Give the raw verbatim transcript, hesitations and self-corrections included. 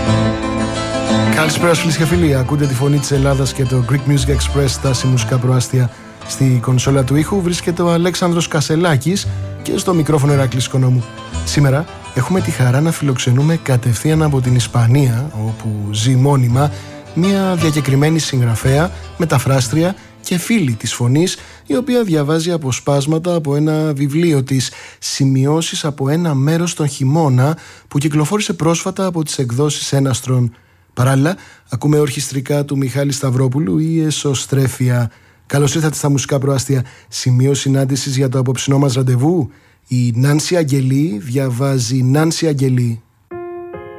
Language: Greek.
Καλησπέρα φίλοι και φίλοι. Ακούτε τη φωνή της Ελλάδας και το Greek Music Express, στάση μουσικά προάστια. Στη κονσόλα του ήχου βρίσκεται ο Αλέξανδρος Κασελάκης και στο μικρόφωνο Ηρακλής Οικονόμου. Σήμερα έχουμε τη χαρά να φιλοξενούμε κατευθείαν από την Ισπανία, όπου ζει μόνιμα, μια διακεκριμένη συγγραφέα, μεταφράστρια και φίλη της φωνής, η οποία διαβάζει αποσπάσματα από ένα βιβλίο της, σημειώσεις από ένα μέρος τον χειμώνα, που κυκλοφόρησε πρόσφατα από τις εκδόσεις Έναστρον. Παράλληλα, ακούμε ορχιστρικά του Μιχάλη Σταυρόπουλου ή Εσωστρέφεια. Καλώς ήρθατε στα μουσικά προάστια. Σημείο συνάντησης για το απόψινό μας ραντεβού. Η Νάνση Αγγελή διαβάζει Νάνση Αγγελή.